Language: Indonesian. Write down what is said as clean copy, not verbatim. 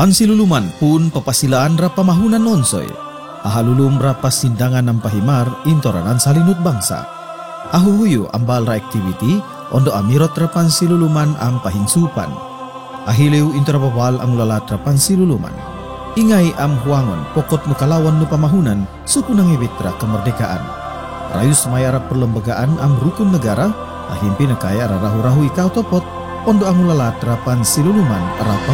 Pansiluluman pun papasilaan ra pamahunan nonsoy. Ahalulum ra pasindangan ng pahimar intoranan salinut bangsa. Ahuhuyo ambal ra activity ondo amirot ra pansiluluman ang pahinsupan. Ahiliw intorababal ang lalat ra pansiluluman. Ingay am huangon pokot no kalawan no pamahunan suku nang ibitra kemerdekaan. Rayus mayarap perlembagaan am rukun negara ahimpi nakaya rarahu-rahu ikaw topot ondo ang lalat ra pansiluluman ra